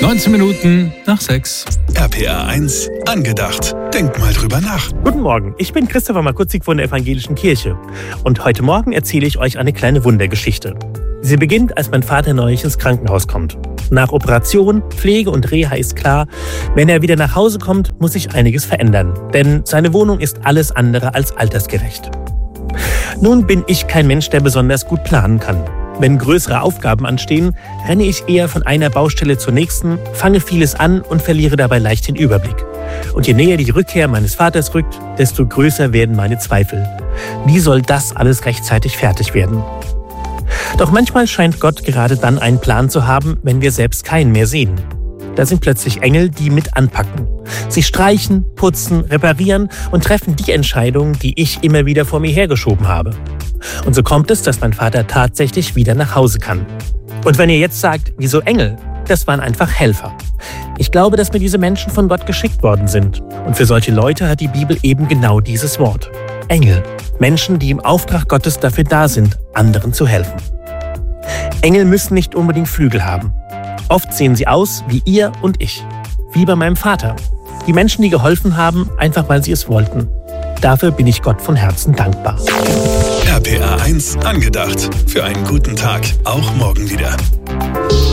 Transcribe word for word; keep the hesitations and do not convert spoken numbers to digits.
neunzehn Minuten nach sechs. R P R eins angedacht. Denk mal drüber nach. Guten Morgen, ich bin Christopher Markutzig von der Evangelischen Kirche. Und heute Morgen erzähle ich euch eine kleine Wundergeschichte. Sie beginnt, als mein Vater neulich ins Krankenhaus kommt. Nach Operation, Pflege und Reha ist klar, wenn er wieder nach Hause kommt, muss sich einiges verändern. Denn seine Wohnung ist alles andere als altersgerecht. Nun bin ich kein Mensch, der besonders gut planen kann. Wenn größere Aufgaben anstehen, renne ich eher von einer Baustelle zur nächsten, fange vieles an und verliere dabei leicht den Überblick. Und je näher die Rückkehr meines Vaters rückt, desto größer werden meine Zweifel. Wie soll das alles rechtzeitig fertig werden? Doch manchmal scheint Gott gerade dann einen Plan zu haben, wenn wir selbst keinen mehr sehen. Da sind plötzlich Engel, die mit anpacken. Sie streichen, putzen, reparieren und treffen die Entscheidungen, die ich immer wieder vor mir hergeschoben habe. Und so kommt es, dass mein Vater tatsächlich wieder nach Hause kann. Und wenn ihr jetzt sagt, wieso Engel? Das waren einfach Helfer. Ich glaube, dass mir diese Menschen von Gott geschickt worden sind. Und für solche Leute hat die Bibel eben genau dieses Wort. Engel. Menschen, die im Auftrag Gottes dafür da sind, anderen zu helfen. Engel müssen nicht unbedingt Flügel haben. Oft sehen sie aus wie ihr und ich. Wie bei meinem Vater. Die Menschen, die geholfen haben, einfach weil sie es wollten. Dafür bin ich Gott von Herzen dankbar. R P R eins angedacht. Für einen guten Tag. Auch morgen wieder.